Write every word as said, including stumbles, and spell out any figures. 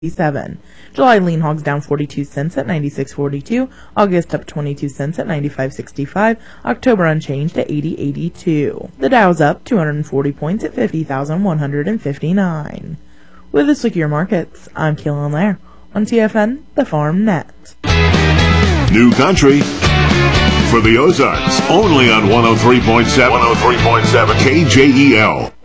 seven. July lean hogs down forty-two cents at ninety-six forty-two. August up twenty-two cents at ninety-five sixty-five. October unchanged at eighty eighty-two. The Dow's up two hundred forty points at fifty thousand one hundred fifty-nine. With this look at your markets, I'm Keelan Lair on T F N, the Farm Net. New country for the Ozarks, only on one oh three point seven. one oh three point seven K J E L.